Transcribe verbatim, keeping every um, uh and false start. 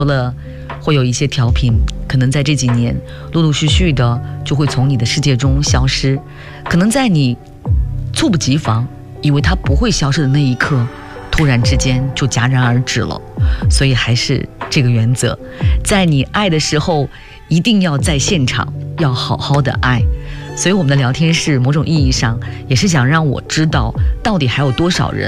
了会有一些调频，可能在这几年陆陆续续的就会从你的世界中消失，可能在你猝不及防以为它不会消失的那一刻，突然之间就戛然而止了。所以还是这个原则，在你爱的时候一定要在现场，要好好的爱。所以我们的聊天室某种意义上也是想让我知道到底还有多少人